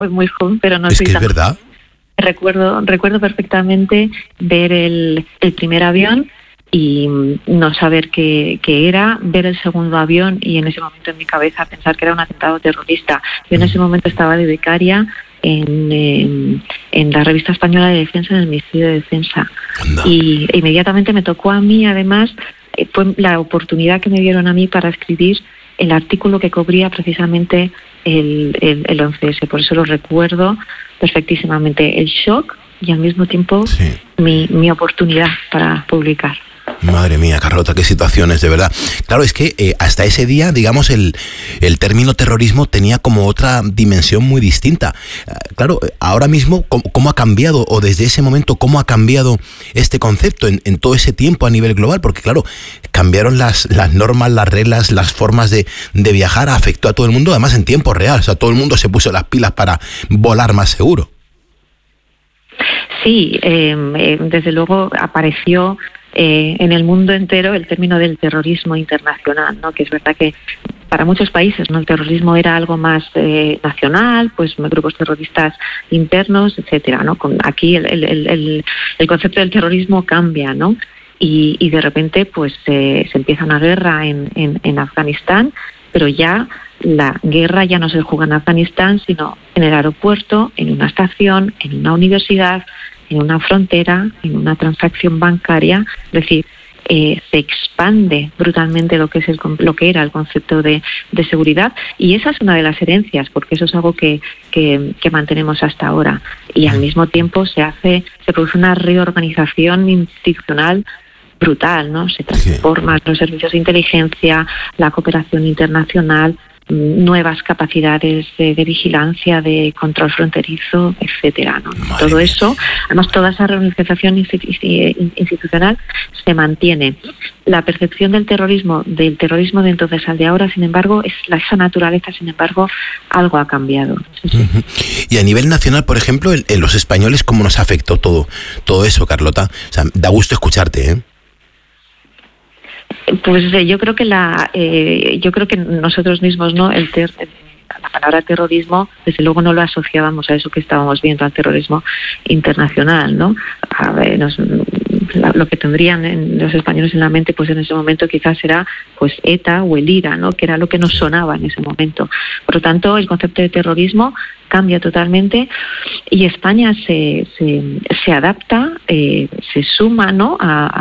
muy joven, pero no es soy que tan... es verdad. Recuerdo perfectamente ver el primer avión y no saber qué era, ver el segundo avión y en ese momento en mi cabeza pensar que era un atentado terrorista. Yo en ese momento estaba de becaria en la revista española de defensa del Ministerio de Defensa. Anda. Y inmediatamente me tocó a mí, además, fue la oportunidad que me dieron a mí para escribir el artículo que cubría precisamente el 11S. Por eso lo recuerdo perfectísimamente, el shock y al mismo tiempo Sí. mi oportunidad para publicar. Madre mía, Carlota, qué situaciones, de verdad. Claro, es que hasta ese día, digamos, el término terrorismo tenía como otra dimensión muy distinta. Claro, ahora mismo, ¿cómo ha cambiado? O desde ese momento, ¿cómo ha cambiado este concepto en todo ese tiempo a nivel global? Porque claro, cambiaron las normas, las reglas, las formas de viajar, afectó a todo el mundo, además en tiempo real. O sea, todo el mundo se puso las pilas para volar más seguro. Sí, desde luego apareció en el mundo entero el término del terrorismo internacional, ¿no? Que es verdad que para muchos países, ¿no?, el terrorismo era algo más nacional, pues grupos terroristas internos, etcétera, ¿no? Aquí el concepto del terrorismo cambia, ¿no? Y de repente pues se empieza una guerra en Afganistán, pero ya la guerra ya no se juega en Afganistán, sino en el aeropuerto, en una estación, en una universidad, en una frontera, en una transacción bancaria. Es decir, se expande brutalmente lo que era el concepto de seguridad, y esa es una de las herencias, porque eso es algo que mantenemos hasta ahora, y al mismo tiempo se produce una reorganización institucional brutal, ¿no? Se transforman los servicios de inteligencia, la cooperación internacional, nuevas capacidades de vigilancia, de control fronterizo, etcétera, ¿no? Todo eso, además toda esa reorganización institucional se mantiene. La percepción del terrorismo de entonces al de ahora, sin embargo, esa naturaleza, sin embargo, algo ha cambiado. Sí. Y a nivel nacional, por ejemplo, en los españoles, ¿cómo nos afectó todo eso, Carlota? O sea, da gusto escucharte, ¿eh? Pues yo creo que nosotros mismos, ¿no? La palabra terrorismo, desde luego no lo asociábamos a eso que estábamos viendo, al terrorismo internacional, ¿no? A ver, lo que tendrían los españoles en la mente, pues en ese momento quizás era pues ETA o el IRA, ¿no?, que era lo que nos sonaba en ese momento. Por lo tanto, el concepto de terrorismo cambia totalmente y España se adapta, se suma, ¿no?,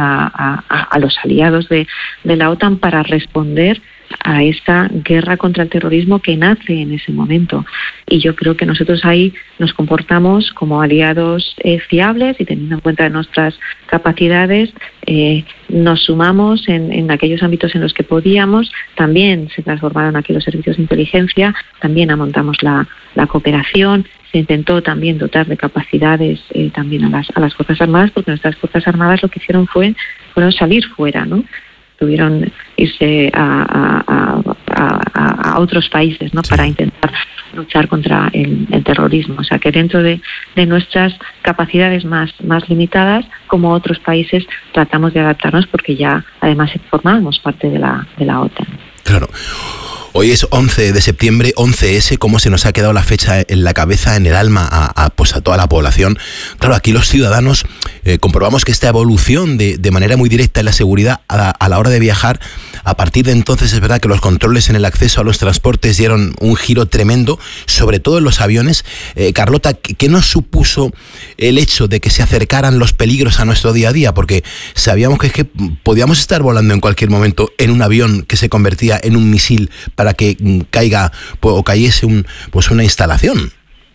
a los aliados de la OTAN para responder a esa guerra contra el terrorismo que nace en ese momento. Y yo creo que nosotros ahí nos comportamos como aliados fiables, y teniendo en cuenta nuestras capacidades, nos sumamos en aquellos ámbitos en los que podíamos. También se transformaron aquí los servicios de inteligencia, también amontamos la cooperación. Se intentó también dotar de capacidades también a las Fuerzas Armadas, porque nuestras Fuerzas Armadas lo que hicieron fueron salir fuera, ¿no? Tuvieron irse a otros países, ¿no?, para intentar luchar contra el terrorismo. O sea que dentro de nuestras capacidades más limitadas, como otros países, tratamos de adaptarnos, porque ya además formamos parte de la OTAN. Claro. Hoy es 11 de septiembre, 11S, cómo se nos ha quedado la fecha en la cabeza, en el alma, a toda la población. Claro, aquí los ciudadanos comprobamos que esta evolución de manera muy directa en la seguridad a la hora de viajar, a partir de entonces es verdad que los controles en el acceso a los transportes dieron un giro tremendo, sobre todo en los aviones. Carlota, ¿qué nos supuso el hecho de que se acercaran los peligros a nuestro día a día? Porque sabíamos que podíamos estar volando en cualquier momento en un avión que se convertía en un misil para que caiga o cayese una instalación.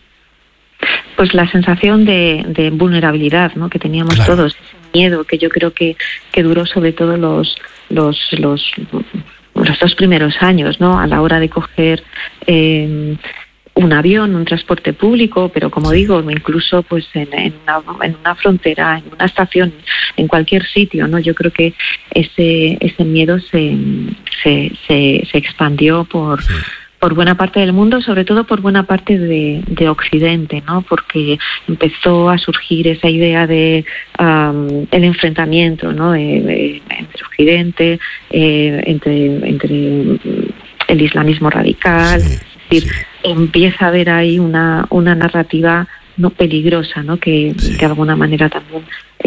Pues la sensación de vulnerabilidad, ¿no?, que teníamos, claro, todos, miedo que yo creo que duró sobre todo los 2 primeros años, ¿no?, a la hora de coger un avión, un transporte público, pero como digo, incluso pues en una frontera, en una estación, en cualquier sitio, ¿no? Yo creo que ese miedo se expandió por buena parte del mundo, sobre todo por buena parte de Occidente, ¿no? Porque empezó a surgir esa idea de el enfrentamiento, ¿no?, entre Occidente, entre el islamismo radical, Es decir, empieza a haber ahí una narrativa no peligrosa, ¿no? Que de alguna manera también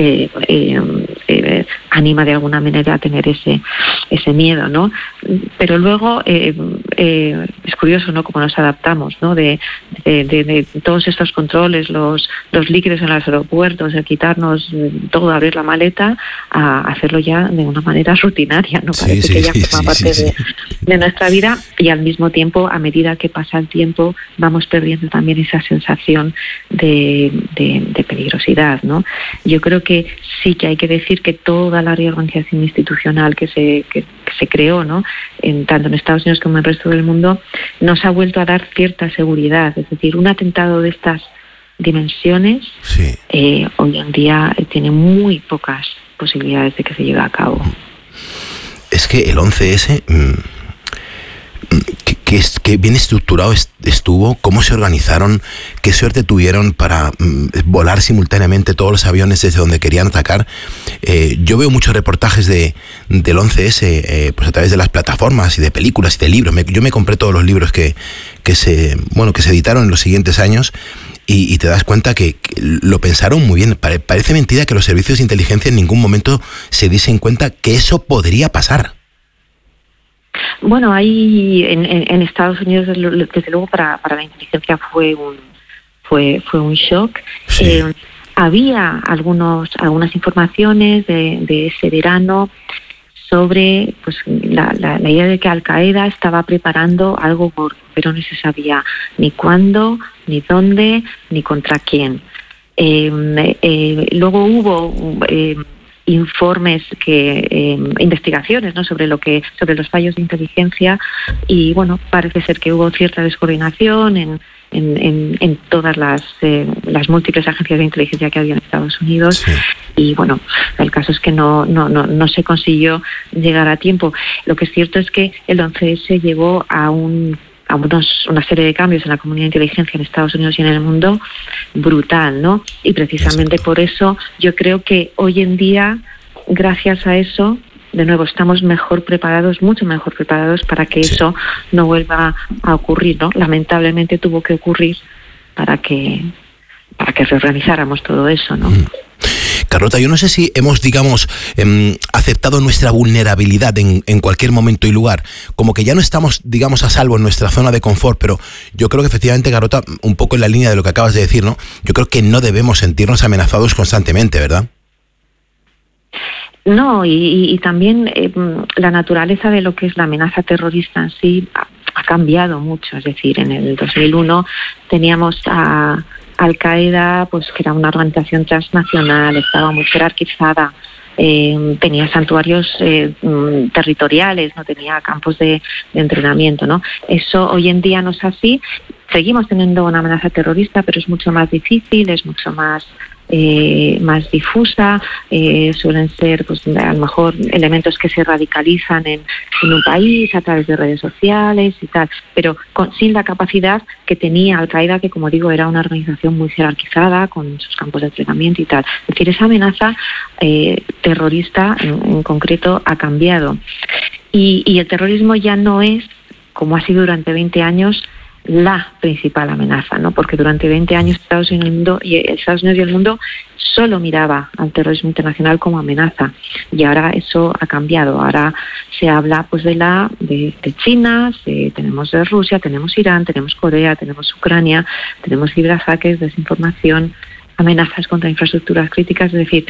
anima de alguna manera a tener ese miedo, ¿no? Pero luego es curioso, ¿no? Cómo nos adaptamos, ¿no? De todos estos controles, los líquidos en los aeropuertos, el quitarnos todo, abrir la maleta, a hacerlo ya de una manera rutinaria, ¿no? Parece que ya forma parte de nuestra vida, y al mismo tiempo, a medida que pasa el tiempo, vamos perdiendo también esa sensación de peligrosidad, ¿no? Yo creo que sí que hay que decir que toda la reorganización institucional que se creó, ¿no? Tanto en Estados Unidos como en el resto del mundo, nos ha vuelto a dar cierta seguridad. Es decir, un atentado de estas dimensiones hoy en día tiene muy pocas posibilidades de que se lleve a cabo. Es que el 11S... ¿Qué bien estructurado estuvo? ¿Cómo se organizaron? ¿Qué suerte tuvieron para volar simultáneamente todos los aviones desde donde querían atacar? Yo veo muchos reportajes del 11S pues a través de las plataformas y de películas y de libros. Yo me compré todos los libros que se editaron en los siguientes años, y te das cuenta que lo pensaron muy bien. Parece mentira que los servicios de inteligencia en ningún momento se diesen cuenta que eso podría pasar. Bueno, ahí en Estados Unidos, desde luego, para la inteligencia fue un shock. Sí. Había algunas informaciones de ese verano sobre pues la idea de que Al Qaeda estaba preparando algo gordo, pero no se sabía ni cuándo, ni dónde, ni contra quién. Luego hubo informes investigaciones, ¿no? sobre los fallos de inteligencia, y bueno, parece ser que hubo cierta descoordinación en todas las múltiples agencias de inteligencia que había en Estados Unidos. Sí. Y bueno, el caso es que no se consiguió llegar a tiempo. Lo que es cierto es que el 11S llevó a una serie de cambios en la comunidad de inteligencia en Estados Unidos y en el mundo brutal, ¿no? Y precisamente por eso yo creo que hoy en día, gracias a eso, de nuevo estamos mejor preparados, mucho mejor preparados para que eso no vuelva a ocurrir, ¿no? Lamentablemente tuvo que ocurrir para que reorganizáramos todo eso, ¿no? Carlota, yo no sé si hemos, aceptado nuestra vulnerabilidad en cualquier momento y lugar, como que ya no estamos, a salvo en nuestra zona de confort, pero yo creo que efectivamente, Carlota, un poco en la línea de lo que acabas de decir, ¿no? Yo creo que no debemos sentirnos amenazados constantemente, ¿verdad? No, y también la naturaleza de lo que es la amenaza terrorista en sí ha cambiado mucho. Es decir, en el 2001 teníamos a Al Qaeda, pues que era una organización transnacional, estaba muy jerarquizada, tenía santuarios territoriales, no tenía campos de entrenamiento, ¿no? Eso hoy en día no es así. Seguimos teniendo una amenaza terrorista, pero es mucho más difícil, es mucho más difusa, suelen ser pues a lo mejor elementos que se radicalizan en un país a través de redes sociales y tal, pero sin la capacidad que tenía Al Qaeda, que como digo era una organización muy jerarquizada con sus campos de entrenamiento y tal. Es decir, esa amenaza terrorista en concreto ha cambiado, y el terrorismo ya no es, como ha sido durante 20 años, la principal amenaza, ¿no? Porque durante 20 años Estados Unidos y el mundo solo miraba al terrorismo internacional como amenaza, y ahora eso ha cambiado. Ahora se habla pues de China, tenemos de Rusia, tenemos Irán, tenemos Corea, tenemos Ucrania, tenemos ciberataques, desinformación, amenazas contra infraestructuras críticas. Es decir,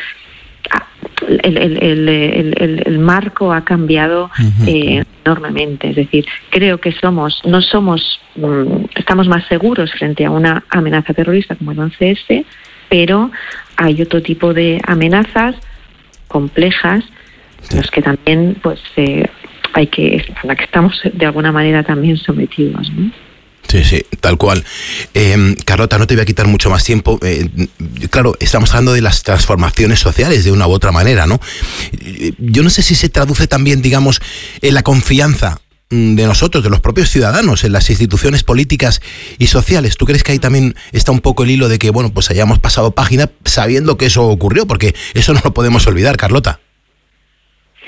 el marco ha cambiado enormemente. Es decir, creo que estamos más seguros frente a una amenaza terrorista como el 11S, pero hay otro tipo de amenazas complejas, los que también pues a la que estamos de alguna manera también sometidos, ¿no? Sí, tal cual. Carlota, no te voy a quitar mucho más tiempo. Claro, estamos hablando de las transformaciones sociales de una u otra manera, ¿no? Yo no sé si se traduce también, en la confianza de nosotros, de los propios ciudadanos, en las instituciones políticas y sociales. ¿Tú crees que ahí también está un poco el hilo de que, bueno, pues hayamos pasado página sabiendo que eso ocurrió? Porque eso no lo podemos olvidar, Carlota.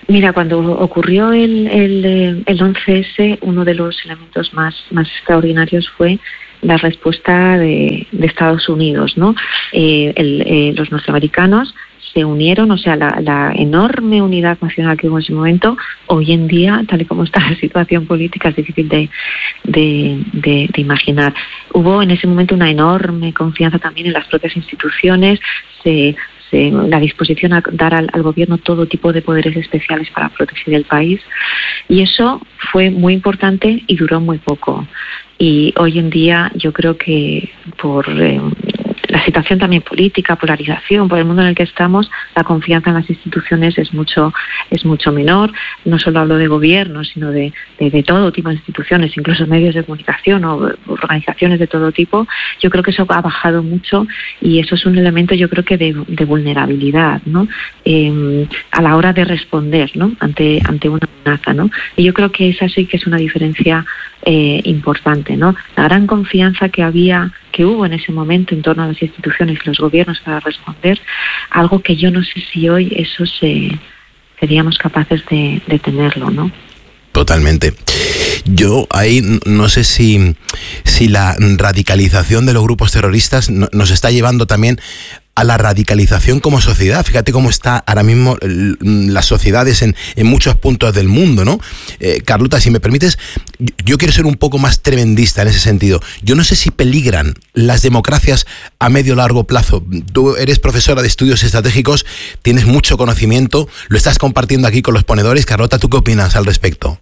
Mira, cuando ocurrió el 11S, uno de los elementos más extraordinarios fue la respuesta de Estados Unidos, ¿no? Los norteamericanos se unieron, o sea, la enorme unidad nacional que hubo en ese momento, hoy en día, tal y como está la situación política, es difícil de imaginar. Hubo en ese momento una enorme confianza también en las propias instituciones, la disposición a dar al gobierno todo tipo de poderes especiales para proteger el país, y eso fue muy importante y duró muy poco. Y hoy en día yo creo que por la situación también política, polarización, por el mundo en el que estamos, la confianza en las instituciones es mucho menor. No solo hablo de gobierno, sino de todo tipo de instituciones, incluso medios de comunicación o organizaciones de todo tipo. Yo creo que eso ha bajado mucho, y eso es un elemento, yo creo que de vulnerabilidad, ¿no? A la hora de responder, ¿no? ante una amenaza, ¿no? Y yo creo que esa sí que es una diferencia importante, ¿no? La gran confianza que hubo en ese momento en torno a las instituciones y los gobiernos para responder, algo que yo no sé si hoy eso seríamos capaces de tenerlo, ¿no? Totalmente. Yo ahí no sé si la radicalización de los grupos terroristas nos está llevando también a la radicalización como sociedad. Fíjate cómo está ahora mismo las sociedades en muchos puntos del mundo, ¿no? Carlota, si me permites, yo quiero ser un poco más tremendista en ese sentido. Yo no sé si peligran las democracias a medio o largo plazo. Tú eres profesora de estudios estratégicos, tienes mucho conocimiento, lo estás compartiendo aquí con los ponedores. Carlota, ¿tú qué opinas al respecto?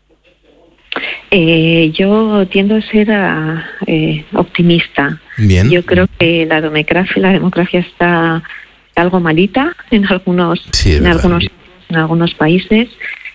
Yo tiendo a ser optimista. Bien. Yo creo que la democracia está algo malita en algunos países,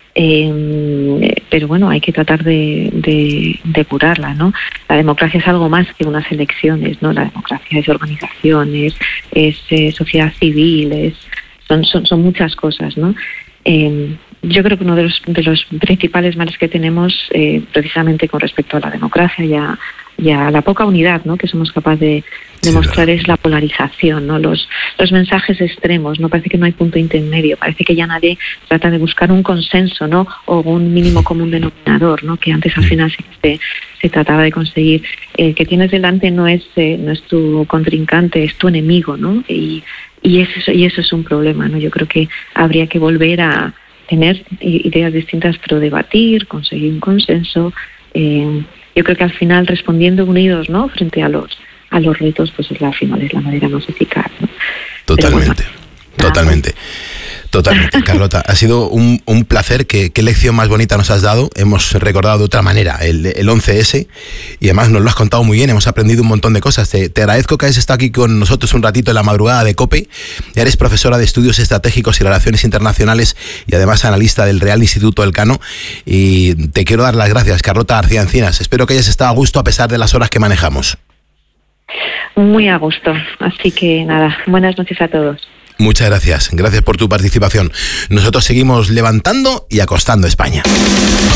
pero bueno, hay que tratar de curarla, ¿no? La democracia es algo más que unas elecciones, ¿no? La democracia es organizaciones, es sociedad civil, son muchas cosas, ¿no? Yo creo que uno de los principales males que tenemos, precisamente con respecto a la democracia y a la poca unidad, ¿no?, que somos capaces de demostrar, es la polarización, ¿no? Los mensajes extremos, ¿no? Parece que no hay punto intermedio, parece que ya nadie trata de buscar un consenso, ¿no?, o un mínimo común denominador, ¿no?, que antes al final se trataba de conseguir. El que tienes delante no es tu contrincante, es tu enemigo, ¿no? Y eso es un problema, ¿no? Yo creo que habría que volver a tener ideas distintas, pero debatir, conseguir un consenso. Yo creo que al final, respondiendo unidos, ¿no?, frente a los retos, pues al final es la manera más eficaz, ¿no? Totalmente. Totalmente, Carlota, ha sido un placer. ¿Qué lección más bonita nos has dado? Hemos recordado de otra manera el 11S, y además nos lo has contado muy bien, hemos aprendido un montón de cosas. Te agradezco que hayas estado aquí con nosotros un ratito en la madrugada de COPE. Eres profesora de Estudios Estratégicos y Relaciones Internacionales y además analista del Real Instituto Elcano, y te quiero dar las gracias, Carlota García Encinas. Espero que hayas estado a gusto a pesar de las horas que manejamos. Muy a gusto, así que nada, buenas noches a todos. Muchas gracias por tu participación. Nosotros seguimos levantando y acostando España.